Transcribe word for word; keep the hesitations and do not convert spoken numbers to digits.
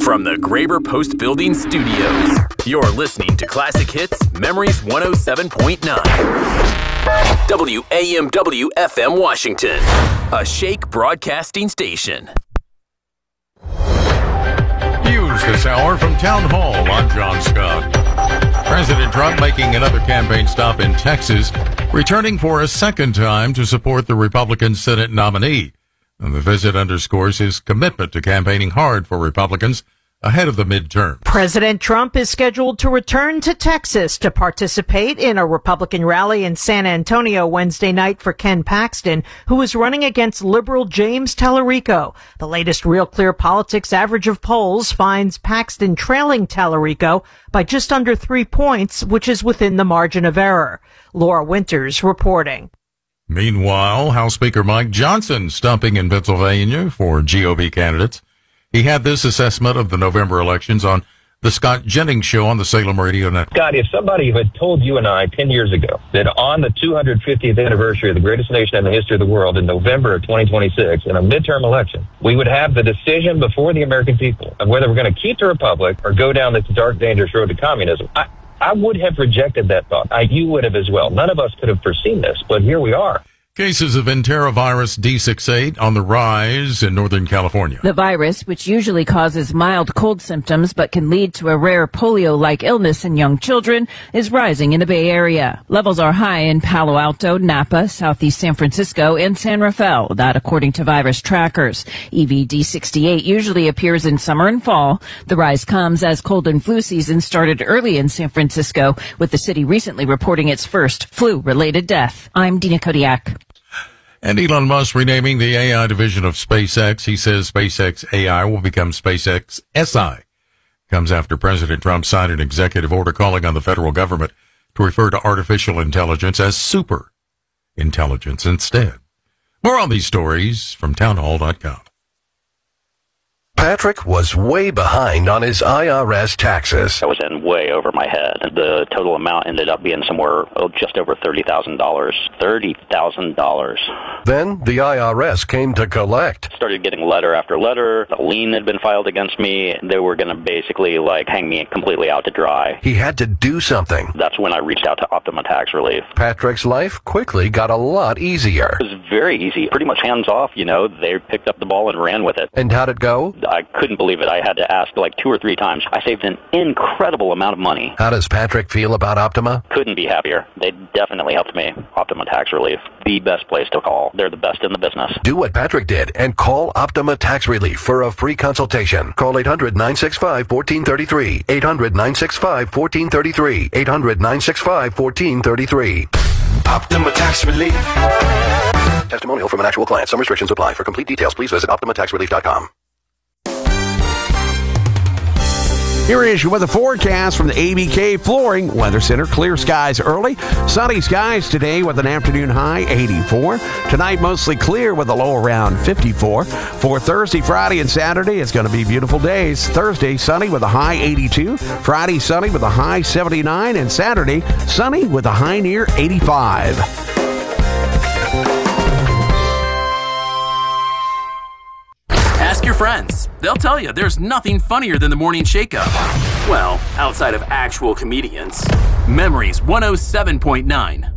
From the Graber Post Building Studios, you're listening to Classic Hits Memories one oh seven point nine. W A M W F M Washington, a Shake broadcasting station. News this hour from Town Hall. I'm John Scott. President Trump making another campaign stop in Texas, returning for a second time to support the Republican Senate nominee. And the visit underscores his commitment to campaigning hard for Republicans ahead of the midterm. President Trump is scheduled to return to Texas to participate in a Republican rally in San Antonio Wednesday night for Ken Paxton, who is running against liberal James Tallarico. The latest Real Clear Politics average of polls finds Paxton trailing Tallarico by just under three points, which is within the margin of error. Laura Winters reporting. Meanwhile, House Speaker Mike Johnson stumping in Pennsylvania for G O P candidates. He had this assessment of the November elections on the Scott Jennings Show on the Salem Radio Network. Scott, if somebody had told you and I ten years ago that on the two hundred fiftieth anniversary of the greatest nation in the history of the world in November of twenty twenty-six, in a midterm election, we would have the decision before the American people of whether we're going to keep the republic or go down this dark, dangerous road to communism, I, I would have rejected that thought. I, you would have as well. None of us could have foreseen this, but here we are. Cases of enterovirus D sixty-eight on the rise in Northern California. The virus, which usually causes mild cold symptoms but can lead to a rare polio-like illness in young children, is rising in the Bay Area. Levels are high in Palo Alto, Napa, Southeast San Francisco, and San Rafael, that according to virus trackers. E V D sixty-eight usually appears in summer and fall. The rise comes as cold and flu season started early in San Francisco, with the city recently reporting its first flu-related death. I'm Dina Kodiak. And Elon Musk renaming the A I division of SpaceX. He says SpaceX A I will become SpaceX S I. Comes after President Trump signed an executive order calling on the federal government to refer to artificial intelligence as super intelligence instead. More on these stories from townhall dot com. Patrick was way behind on his I R S taxes. I was in way over my head. The total amount ended up being somewhere oh, just over thirty thousand dollars. thirty thousand dollars. Then the I R S came to collect. Started getting letter after letter. A lien had been filed against me. They were going to basically like hang me completely out to dry. He had to do something. That's when I reached out to Optima Tax Relief. Patrick's life quickly got a lot easier. It was very easy. Pretty much hands off, you know. They picked up the ball and ran with it. And how'd it go? I couldn't believe it. I had to ask like two or three times. I saved an incredible amount of money. How does Patrick feel about Optima? Couldn't be happier. They definitely helped me. Optima Tax Relief, the best place to call. They're the best in the business. Do what Patrick did and call Optima Tax Relief for a free consultation. Call eight hundred, nine six five, one four three three. eight hundred, nine six five, one four three three. eight hundred, nine six five, one four three three. Optima Tax Relief. Testimonial from an actual client. Some restrictions apply. For complete details, please visit optima tax relief dot com. Here is your weather forecast from the A B K Flooring Weather Center. Clear skies early. Sunny skies today with an afternoon high eighty-four. Tonight mostly clear with a low around fifty-four. For Thursday, Friday, and Saturday, it's going to be beautiful days. Thursday, sunny with a high eighty-two. Friday, sunny with a high seventy-nine. And Saturday, sunny with a high near eighty-five. Ask your friends. They'll tell you there's nothing funnier than the morning shake-up. Well, outside of actual comedians. Memories one oh seven point nine.